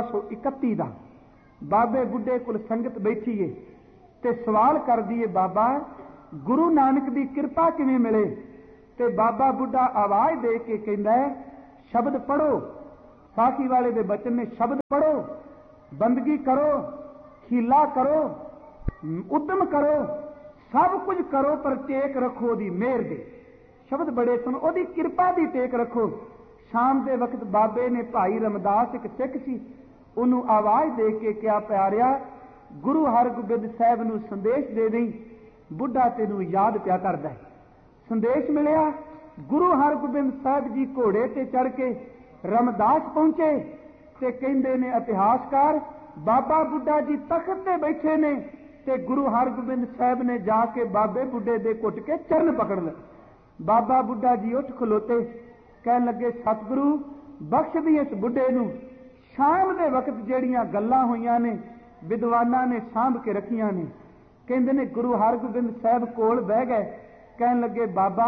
1631 ਦਾ। ਬਾਬੇ ਬੁੱਢੇ ਕੋਲ ਸੰਗਤ ਬੈਠੀ ਏ ਤੇ ਸਵਾਲ ਕਰਦੀ ਏ, ਬਾਬਾ ਗੁਰੂ ਨਾਨਕ ਦੀ ਕਿਰਪਾ ਕਿਵੇਂ ਮਿਲੇ? ਤੇ ਬਾਬਾ ਬੁੱਢਾ ਆਵਾਜ਼ ਦੇ ਕੇ ਕਹਿੰਦਾ, ਸ਼ਬਦ ਪੜੋ। ਸਾਖੀ ਵਾਲੇ ਦੇ ਬਚਨ ਨੇ, ਸ਼ਬਦ ਪੜੋ, ਬੰਦਗੀ ਕਰੋ, ਖੀਲਾ ਕਰੋ, ਉਦਮ ਕਰੋ, ਸਭ ਕੁਝ ਕਰੋ, ਪਰ ਟੇਕ ਰੱਖੋ ਉਹਦੀ ਮਿਹਰ ਦੇ। ਸ਼ਬਦ ਬੜੇ ਸੁਣ, ਉਹਦੀ ਕਿਰਪਾ ਦੀ ਟੇਕ ਰੱਖੋ। ਸ਼ਾਮ ਦੇ ਵਕਤ ਬਾਬੇ ਨੇ, ਭਾਈ ਰਮਦਾਸ ਇੱਕ ਸਿੱਖ ਸੀ, ਉਹਨੂੰ ਆਵਾਜ਼ ਦੇ ਕੇ ਕਿਹਾ, ਪਿਆਰਿਆ ਗੁਰੂ ਹਰਗੋਬਿੰਦ ਸਾਹਿਬ ਨੂੰ ਸੰਦੇਸ਼ ਦੇ ਦੇਈ, ਬੁੱਢਾ ਤੈਨੂੰ ਯਾਦ ਪਿਆ ਕਰਦਾ। ਸੰਦੇਸ਼ ਮਿਲਿਆ। ਗੁਰੂ ਹਰਗੋਬਿੰਦ ਸਾਹਿਬ ਜੀ ਘੋੜੇ ਤੇ ਚੜ ਕੇ ਰਮਦਾਸ ਪਹੁੰਚੇ ਤੇ ਕਹਿੰਦੇ ਨੇ ਇਤਿਹਾਸਕਾਰ, ਬਾਬਾ ਬੁੱਢਾ ਜੀ ਤਖਤ ਤੇ ਬੈਠੇ ਨੇ ਤੇ ਗੁਰੂ ਹਰਗੋਬਿੰਦ ਸਾਹਿਬ ਨੇ ਜਾ ਕੇ ਬਾਬੇ ਬੁੱਢੇ ਦੇ ਘੁੱਟ ਕੇ ਚਰਨ ਪਕੜ ਲਏ। ਬਾਬਾ ਬੁੱਢਾ ਜੀ ਉੱਠ ਖਲੋਤੇ, ਕਹਿਣ ਲੱਗੇ, ਸਤਿਗੁਰੂ ਬਖਸ਼ ਦੀ ਇਸ ਬੁੱਢੇ ਨੂੰ। ਸ਼ਾਮ ਦੇ ਵਕਤ ਜਿਹੜੀਆਂ ਗੱਲਾਂ ਹੋਈਆਂ ਨੇ ਵਿਦਵਾਨਾਂ ਨੇ ਸਾਂਭ ਕੇ ਰੱਖੀਆਂ ਨੇ। ਕਹਿੰਦੇ ਨੇ ਗੁਰੂ ਹਰਗੋਬਿੰਦ ਸਾਹਿਬ ਕੋਲ ਬਹਿ ਗਏ, ਕਹਿਣ ਲੱਗੇ, ਬਾਬਾ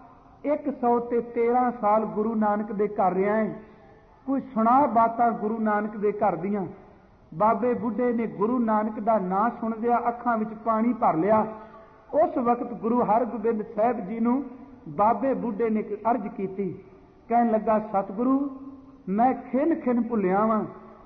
113 ਸਾਲ ਗੁਰੂ ਨਾਨਕ ਦੇ ਘਰ ਰਿਹਾ ਹੈ, ਕੋਈ ਸੁਣਾ ਬਾਤਾਂ ਗੁਰੂ ਨਾਨਕ ਦੇ ਘਰ ਦੀਆਂ। ਬਾਬੇ ਬੁੱਢੇ ਨੇ ਗੁਰੂ ਨਾਨਕ ਦਾ ਨਾਂ ਸੁਣਦਿਆਂ ਅੱਖਾਂ ਵਿੱਚ ਪਾਣੀ ਭਰ ਲਿਆ। ਉਸ ਵਕਤ ਗੁਰੂ ਹਰਗੋਬਿੰਦ ਸਾਹਿਬ ਜੀ ਨੂੰ ਬਾਬੇ ਬੁੱਢੇ ਨੇ ਇੱਕ ਅਰਜ਼ ਕੀਤੀ, ਕਹਿਣ ਲੱਗਾ, ਸਤਿਗੁਰੂ ਮੈਂ ਖਿੰਨ ਖਿੰਨ ਭੁੱਲਿਆ ਵਾਂ,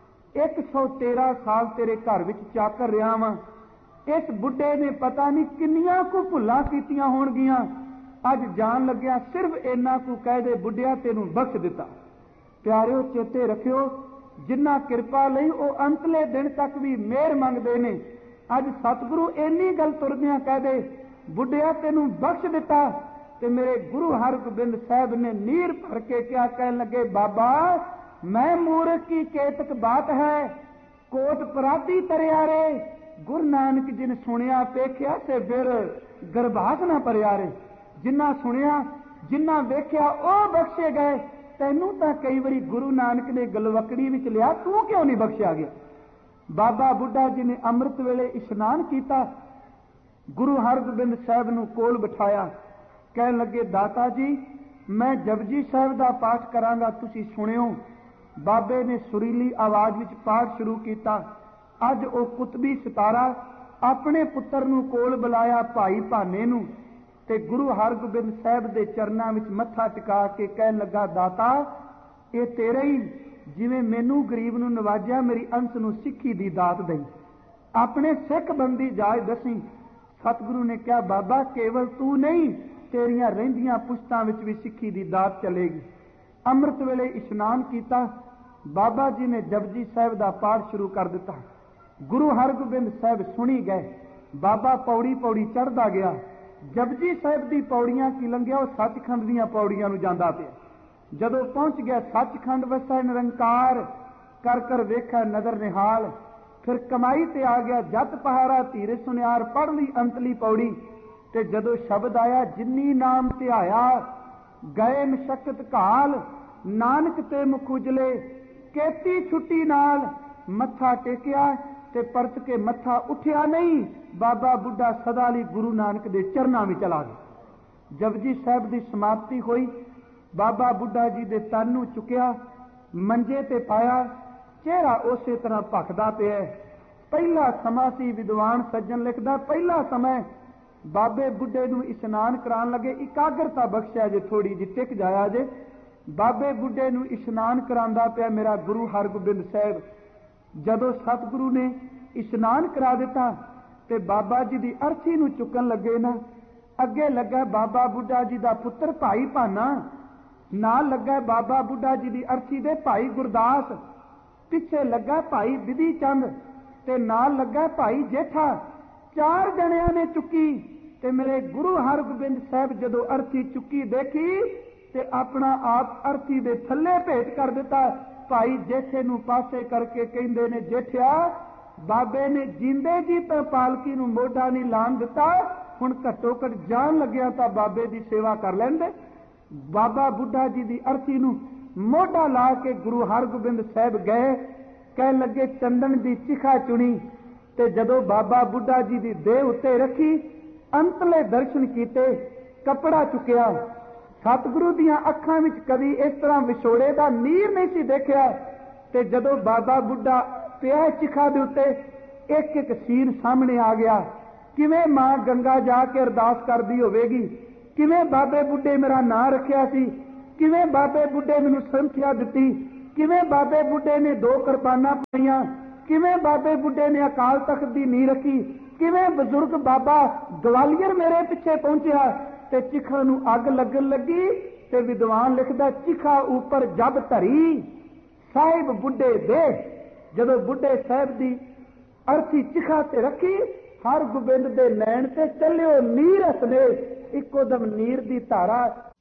113 ਸਾਲ ਤੇਰੇ ਘਰ ਵਿੱਚ ਚਾਕਰ ਰਿਹਾ ਵਾਂ। ਇਸ ਬੁੱਢੇ ਨੇ ਪਤਾ ਨਹੀਂ ਕਿੰਨੀਆਂ ਕੁ ਭੁੱਲਾਂ ਕੀਤੀਆਂ ਹੋਣਗੀਆਂ, ਅੱਜ ਜਾਣ ਲੱਗਿਆ ਸਿਰਫ ਇੰਨਾ ਕੁ ਕਹਿ ਦੇ, ਬੁੱਢਿਆ ਤੈਨੂੰ ਬਖਸ਼ ਦਿੱਤਾ। ਪਿਆਰਿਓ ਚੇਤੇ ਰੱਖਿਓ, ਜਿੰਨਾ ਕਿਰਪਾ ਲਈ ਉਹ ਅੰਤਲੇ ਦਿਨ ਤੱਕ ਵੀ ਮਿਹਰ ਮੰਗਦੇ ਨੇ। ਅੱਜ ਸਤਿਗੁਰੂ ਇੰਨੀ ਗੱਲ ਤੁਰਦਿਆਂ ਕਹਿ ਦੇ, ਬੁੱਢਿਆ ਤੈਨੂੰ ਬਖਸ਼ ਦਿੱਤਾ। ਤੇ ਮੇਰੇ ਗੁਰੂ ਹਰਗੋਬਿੰਦ ਸਾਹਿਬ ਨੇ ਨੀਰ ਭਰ ਕੇ ਕਿਹਾ, ਕਹਿਣ ਲੱਗੇ, ਬਾਬਾ ਮੈਂ ਮੂਰਖ ਕੀ ਕੇਤਕ ਬਾਤ ਹੈ, ਕੋਟ ਪਰਾਤੀ ਤਰਿਆ ਰੇ। ਗੁਰੂ ਨਾਨਕ ਜੀ ਨੇ ਸੁਣਿਆ ਵੇਖਿਆ ਤੇ ਫਿਰ ਗਰਭਾਸ ਨਾ ਭਰਿਆ ਰੇ। ਜਿੰਨਾ ਸੁਣਿਆ ਜਿੰਨਾ ਵੇਖਿਆ ਉਹ ਬਖਸ਼ੇ ਗਏ। ਤੈਨੂੰ ਤਾਂ ਕਈ ਵਾਰੀ ਗੁਰੂ ਨਾਨਕ ਨੇ ਗਲਵਕੜੀ ਵਿੱਚ ਲਿਆ, ਤੂੰ ਕਿਉਂ ਨਹੀਂ ਬਖਸ਼ਿਆ ਗਿਆ? ਬਾਬਾ ਬੁੱਢਾ ਜੀ ਨੇ ਅੰਮ੍ਰਿਤ ਵੇਲੇ ਇਸ਼ਨਾਨ ਕੀਤਾ, ਗੁਰੂ ਹਰਗੋਬਿੰਦ ਸਾਹਿਬ ਨੂੰ ਕੋਲ ਬਿਠਾਇਆ, ਕਹਿਣ ਲੱਗੇ, ਦਾਤਾ ਜੀ ਮੈਂ ਜਪਜੀ ਸਾਹਿਬ ਦਾ ਪਾਠ ਕਰਾਂਗਾ, ਤੁਸੀਂ ਸੁਣਿਓ। ਬਾਬੇ ਨੇ ਸੁਰੀਲੀ ਆਵਾਜ਼ ਵਿੱਚ ਪਾਠ ਸ਼ੁਰੂ ਕੀਤਾ। ਅੱਜ ਉਹ ਕੁਤਬੀ ਸਿਤਾਰਾ ਆਪਣੇ ਪੁੱਤਰ ਨੂੰ ਕੋਲ ਬੁਲਾਇਆ, ਭਾਈ ਭਾਨੇ ਨੂੰ, ਤੇ ਗੁਰੂ ਹਰਗੋਬਿੰਦ ਸਾਹਿਬ ਦੇ ਚਰਨਾਂ ਵਿੱਚ ਮੱਥਾ ਟਿਕਾ ਕੇ ਕਹਿਣ ਲੱਗਾ, ਦਾਤਾ ਇਹ ਤੇਰੇ ਹੀ, ਜਿਵੇਂ ਮੈਨੂੰ ਗਰੀਬ ਨੂੰ ਨਵਾਜਿਆ, ਮੇਰੀ ਅੰਸ ਨੂੰ ਸਿੱਖੀ ਦੀ ਦਾਤ ਦੇਈ, ਆਪਣੇ ਸਿੱਖ ਬੰਦੀ ਜਾਇ ਦਸੀ। ਸਤਿਗੁਰੂ ਨੇ ਕਿਹਾ, ਬਾਬਾ ਕੇਵਲ ਤੂੰ ਨਹੀਂ, ਤੇਰੀਆਂ ਰਹਿੰਦੀਆਂ ਪੁਸ਼ਤਾਂ ਵਿੱਚ ਵੀ ਸਿੱਖੀ ਦੀ ਦਾਤ ਚਲੇਗੀ। ਅੰਮ੍ਰਿਤ ਵੇਲੇ ਇਸ਼ਨਾਨ ਕੀਤਾ, ਬਾਬਾ ਜੀ ਨੇ ਜਪਜੀ ਸਾਹਿਬ ਦਾ ਪਾਠ ਸ਼ੁਰੂ ਕਰ ਦਿੱਤਾ। ਗੁਰੂ ਹਰਗੋਬਿੰਦ ਸਾਹਿਬ ਸੁਣੀ ਗਏ। ਬਾਬਾ ਪੌੜੀ ਪੌੜੀ ਚੜ੍ਹਦਾ ਗਿਆ। ਜਪਜੀ ਸਾਹਿਬ ਦੀ ਪੌੜੀਆਂ ਕੀ ਲੰਘਿਆ, ਉਹ ਸੱਚਖੰਡ ਦੀਆਂ ਪੌੜੀਆਂ ਨੂੰ ਜਾਂਦਾ ਪਿਆ। ਜਦੋਂ ਪਹੁੰਚ ਗਿਆ ਸੱਚਖੰਡ ਵਸੈ ਨਿਰੰਕਾਰ, ਕਰ ਕਰ ਵੇਖਿਆ ਨਦਰ ਨਿਹਾਲ। ਫਿਰ ਕਮਾਈ ਤੇ ਆ ਗਿਆ, ਜਤ ਪਹਾਰਾ ਧੀਰੇ ਸੁਨਿਆਰ, ਪੜ੍ਹ ਲਈ ਅੰਤਲੀ ਪੌੜੀ। ਤੇ ਜਦੋਂ ਸ਼ਬਦ ਆਇਆ, ਜਿਨੀ ਨਾਮ ਧਿਆਇਆ ਗਏ ਮਸ਼ਕਤ ਘਾਲ, ਨਾਨਕ ਤੇ ਮੁਖ ਉਜਲੇ ਕੇਤੀ ਛੁੱਟੀ ਨਾਲ। ਮੱਥਾ ਟੇਕਿਆ ਤੇ ਪਰਤ ਕੇ ਮੱਥਾ ਉੱਠਿਆ ਨਹੀਂ। ਬਾਬਾ ਬੁੱਢਾ ਸਦਾ ਲਈ ਗੁਰੂ ਨਾਨਕ ਦੇ ਚਰਨਾਂ ਵਿੱਚ ਚਲਾ ਗਿਆ। ਜਪਜੀ ਸਾਹਿਬ ਦੀ ਸਮਾਪਤੀ ਹੋਈ। ਬਾਬਾ ਬੁੱਢਾ ਜੀ ਦੇ ਤਨ ਨੂੰ ਚੁੱਕਿਆ, ਮੰਜੇ ਤੇ ਪਾਇਆ, ਚਿਹਰਾ ਉਸੇ ਤਰ੍ਹਾਂ ਭਖਦਾ ਪਿਆ। ਪਹਿਲਾ ਸਮਾਂ ਸੀ, ਵਿਦਵਾਨ ਸੱਜਣ ਲਿਖਦਾ, ਪਹਿਲਾ ਸਮਾਂ ਬਾਬੇ ਬੁੱਢੇ ਨੂੰ ਇਸ਼ਨਾਨ ਕਰਾਉਣ ਲੱਗੇ। ਇਕਾਗਰਤਾ ਬਖਸ਼ਿਆ ਜੇ, ਥੋੜੀ ਜਿਹੀ ਟਿਕ ਜਾਇਆ ਜੇ। ਬਾਬੇ ਬੁੱਢੇ ਨੂੰ ਇਸ਼ਨਾਨ ਕਰਾਉਂਦਾ ਪਿਆ ਮੇਰਾ ਗੁਰੂ ਹਰਗੋਬਿੰਦ ਸਾਹਿਬ। ਜਦੋਂ ਸਤਿਗੁਰੂ ਨੇ ਇਸ਼ਨਾਨ ਕਰਾ ਦਿੱਤਾ ਤੇ ਬਾਬਾ ਜੀ ਦੀ ਅਰਥੀ ਨੂੰ ਚੁੱਕਣ ਲੱਗੇ ਨਾ, ਅੱਗੇ ਲੱਗਾ ਬਾਬਾ ਬੁੱਢਾ ਜੀ ਦਾ ਪੁੱਤਰ ਭਾਈ ਭਾਨਾ, ਨਾਲ ਲੱਗਾ ਬਾਬਾ ਬੁੱਢਾ ਜੀ ਦੀ ਅਰਥੀ ਦੇ ਭਾਈ ਗੁਰਦਾਸ, ਪਿੱਛੇ ਲੱਗਾ ਭਾਈ ਵਿਧੀ ਚੰਦ ਤੇ ਨਾਲ ਲੱਗਾ ਭਾਈ ਜੇਠਾ। 4 ਜਣਿਆਂ ਨੇ ਚੁੱਕੀ ਤੇ ਮੇਰੇ ਗੁਰੂ ਹਰਗੋਬਿੰਦ ਸਾਹਿਬ ਜਦੋਂ ਅਰਥੀ ਚੁੱਕੀ ਦੇਖੀ ਤੇ ਆਪਣਾ ਆਪ ਅਰਥੀ ਦੇ ਥੱਲੇ ਭੇਟ ਕਰ ਦਿੱਤਾ। ਭਾਈ ਜੇਠੇ ਨੂੰ ਪਾਸੇ ਕਰਕੇ ਕਹਿੰਦੇ ਨੇ, ਜੇਠਿਆ ਬਾਬੇ ਨੇ ਜਿੰਦੇ ਜੀ ਤਾਂ ਪਾਲਕੀ ਨੂੰ ਮੋਢਾ ਨਹੀਂ ਲਾਣ ਦਿੱਤਾ, ਹੁਣ ਘੱਟੋ ਘੱਟ ਜਾਣ ਲੱਗਿਆ ਤਾਂ ਬਾਬੇ ਦੀ ਸੇਵਾ ਕਰ ਲੈਂਦੇ। ਬਾਬਾ ਬੁੱਢਾ ਜੀ ਦੀ ਅਰਥੀ ਨੂੰ ਮੋਢਾ ਲਾ ਕੇ ਗੁਰੂ ਹਰਗੋਬਿੰਦ ਸਾਹਿਬ ਗਏ। ਕਹਿਣ ਲੱਗੇ, ਚੰਦਨ ਦੀ ਚਿਖਾ ਚੁਣੀ ਤੇ ਜਦੋਂ ਬਾਬਾ ਬੁੱਢਾ ਜੀ ਦੀ ਦੇਹ ਉੱਤੇ ਰੱਖੀ, ਅੰਤਲੇ ਦਰਸ਼ਨ ਕੀਤੇ, ਕੱਪੜਾ ਚੁੱਕਿਆ। ਸਤਿਗੁਰੂ ਦੀਆਂ ਅੱਖਾਂ ਵਿੱਚ ਕਦੀ ਇਸ ਤਰ੍ਹਾਂ ਵਿਛੋੜੇ ਦਾ ਨੀਰ ਨਹੀਂ ਸੀ ਦੇਖਿਆ। ਤੇ ਜਦੋਂ ਬਾਬਾ ਬੁੱਢਾ ਪਿਆ ਚਿਖਾ ਦੇ ਉੱਤੇ, ਇੱਕ ਇੱਕ ਸੀਨ ਸਾਹਮਣੇ ਆ ਗਿਆ। ਕਿਵੇਂ ਮਾਂ ਗੰਗਾ ਜਾ ਕੇ ਅਰਦਾਸ ਕਰਦੀ ਹੋਵੇਗੀ, ਕਿਵੇਂ ਬਾਬੇ ਬੁੱਢੇ ਮੇਰਾ ਨਾਂ ਰੱਖਿਆ ਸੀ, ਕਿਵੇਂ ਬਾਬੇ ਬੁੱਢੇ ਮੈਨੂੰ ਸੰਥਿਆ ਦਿੱਤੀ। ਕਿਵੇਂ ਬਾਬੇ ਬੁੱਢੇ ਨੇ 2 ਕਿਰਪਾਨਾਂ ਪਾਈਆਂ, ਕਿਵੇਂ ਬਾਬੇ ਬੁੱਢੇ ਨੇ ਅਕਾਲ ਤਖਤ ਦੀ ਨੀਂਹ ਰੱਖੀ, ਕਿਵੇਂ ਬਜ਼ੁਰਗ ਬਾਬਾ ਗਵਾਲੀਅਰ ਮੇਰੇ ਪਿੱਛੇ ਪਹੁੰਚਿਆ ਤੇ ਚਿਖਾ ਨੂੰ ਅੱਗ ਲੱਗਣ ਲੱਗੀ ਤੇ ਵਿਦਵਾਨ ਲਿਖਦਾ ਚਿਖਾ ਉੱਪਰ ਜਬ ਧਰੀ ਸਾਹਿਬ ਬੁੱਢੇ ਦੇ। ਜਦੋਂ ਬੁੱਢੇ ਸਾਹਿਬ ਦੀ ਅਰਥੀ ਚਿਖਾ ਤੇ ਰੱਖੀ, ਹਰ ਗੋਬਿੰਦ ਦੇ ਨੈਣ ਤੇ ਚੱਲਿਓ ਨੀਰ ਹਸਨੇ, ਇੱਕੋ ਦਮ ਨੀਰ ਦੀ ਧਾਰਾ